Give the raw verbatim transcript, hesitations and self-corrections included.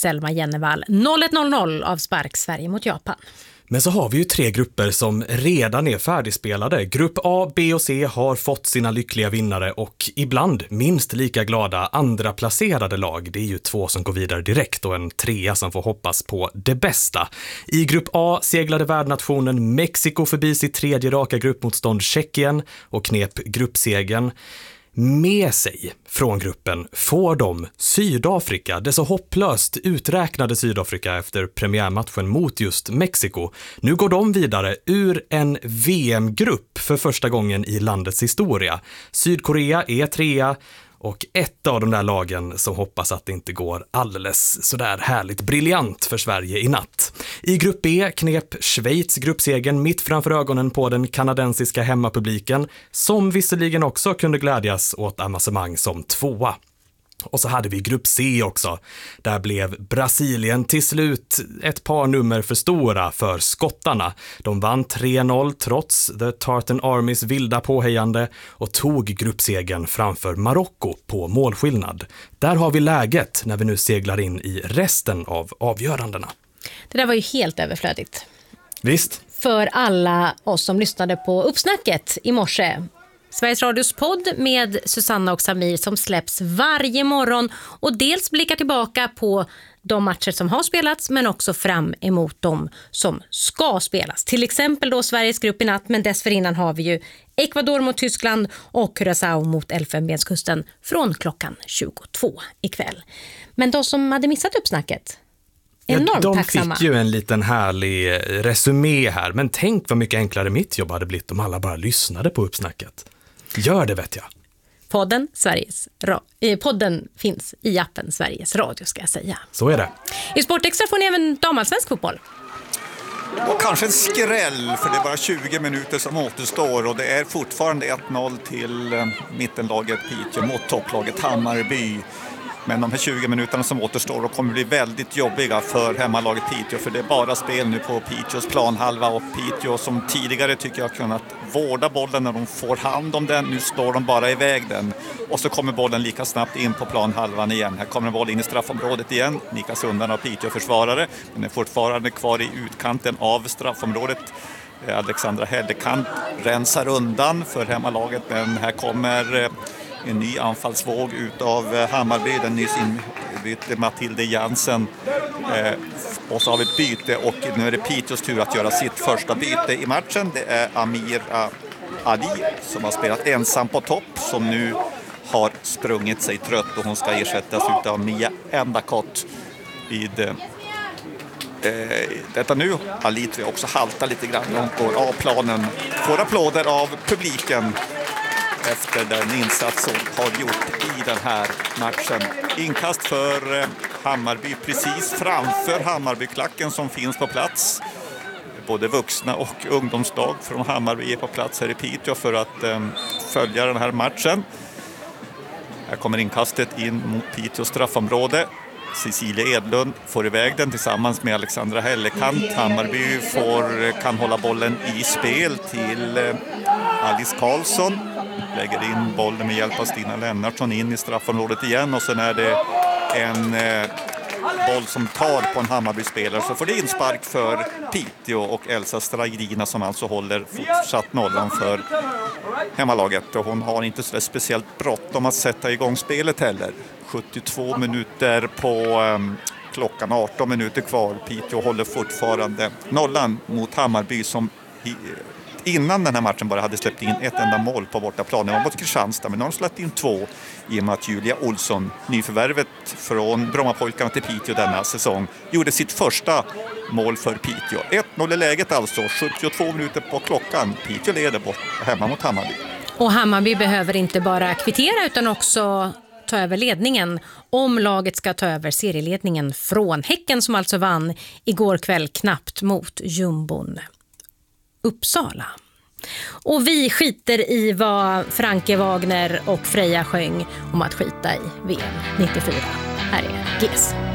Selma Jennevall. noll ett noll noll av spark Sverige mot Japan. Men så har vi ju tre grupper som redan är färdigspelade. Grupp A, B och C har fått sina lyckliga vinnare och ibland minst lika glada andra placerade lag. Det är ju två som går vidare direkt och en trea som får hoppas på det bästa. I grupp A seglade värdnationen Mexiko förbi sitt tredje raka gruppmotstånd Tjeckien och knep gruppsegen. Med sig från gruppen får de Sydafrika, det så hopplöst uträknade Sydafrika efter premiärmatchen mot just Mexiko. Nu går de vidare ur en V M-grupp för första gången i landets historia. Sydkorea är trea och ett av de där lagen som hoppas att det inte går alldeles sådär härligt briljant för Sverige i natt. I grupp B knep Schweiz gruppsegen mitt framför ögonen på den kanadensiska hemmapubliken, som visserligen också kunde glädjas åt avancemang som tvåa. Och så hade vi grupp C också. Där blev Brasilien till slut ett par nummer för stora för skottarna. De vann tre noll trots The Tartan Armys vilda påhejande och tog gruppsegen framför Marocko på målskillnad. Där har vi läget när vi nu seglar in i resten av avgörandena. Det där var ju helt överflödigt. Visst. För alla oss som lyssnade på Uppsnacket i morse. Sveriges Radios podd med Susanna och Samir som släpps varje morgon och dels blickar tillbaka på de matcher som har spelats men också fram emot de som ska spelas. Till exempel då Sveriges grupp i natt, men dessförinnan har vi ju Ecuador mot Tyskland och Curaçao mot Elfenbenskusten från klockan tjugotvå ikväll. Men de som hade missat Uppsnacket, enormt ja, de tacksamma. Fick ju en liten härlig resumé här, men tänk vad mycket enklare mitt jobb hade blivit om alla bara lyssnade på Uppsnacket. Gör det, vet jag. Podden, Sveriges ra- eh, podden finns i appen Sveriges Radio, ska jag säga. Så är det. I Sportextra får ni även damallsvensk fotboll. Och kanske en skräll, för det är bara tjugo minuter som återstår och det är fortfarande ett noll till eh, mittenlaget Piteå mot topplaget Hammarby. Men de här tjugo minuterna som återstår och kommer bli väldigt jobbiga för hemmalaget Piteå, för det är bara spel nu på Piteås planhalva och Piteå som tidigare tycker jag har kunnat vårda bollen när de får hand om den. Nu står de bara iväg den och så kommer bollen lika snabbt in på planhalvan igen. Här kommer en boll in i straffområdet igen, nikas undan av Piteå-försvarare. Den är fortfarande kvar i utkanten av straffområdet. Alexandra Hellekant rensar undan för hemmalaget, men här kommer en ny anfallsvåg utav Hammarby, den nyss inbytte Matilde Jansen, eh, och så har vi ett byte och nu är det Piteås tur att göra sitt första byte i matchen. Det är Amira Ali som har spelat ensam på topp, som nu har sprungit sig trött och hon ska ersättas utav Mia Endakott vid eh, detta nu. Ali tror jag också haltar lite grann, hon går av planen, får applåder av publiken efter den insats hon har gjort i den här matchen. Inkast för Hammarby precis framför Hammarbyklacken som finns på plats. Både vuxna och ungdomslag från Hammarby är på plats här i Piteå för att eh, följa den här matchen. Här kommer inkastet in mot Piteås straffområde. Cecilia Edlund får iväg den tillsammans med Alexandra Hellekant. Hammarby får, kan hålla bollen i spel till eh, Alice Karlsson. Lägger in bollen med hjälp av Stina Lennartsson in i straffområdet igen och sen är det en eh, boll som tar på en Hammarby-spelare, så får det inspark för Piteå och Elsa Stragirina som alltså håller fortsatt nollan för hemmalaget, och hon har inte så speciellt bråttom att sätta igång spelet heller. sjuttiotvå minuter på eh, klockan, arton minuter kvar. Piteå håller fortfarande nollan mot Hammarby som i, innan den här matchen bara hade släppt in ett enda mål på bortaplan. Det var mot Kristianstad, men nu har de släppt in två i och med att Julia Olsson, nyförvärvet från Brommapojkarna till Piteå denna säsong, gjorde sitt första mål för Piteå. ett noll i läget alltså, sjuttiotvå minuter på klockan. Piteå leder bort hemma mot Hammarby. Och Hammarby behöver inte bara kvittera utan också ta över ledningen om laget ska ta över serieledningen från Häcken, som alltså vann igår kväll knappt mot jumbon Uppsala. Och vi skiter i vad Franke Wagner och Freja sjöng om att skita i V M nittiofyra. Här är G S.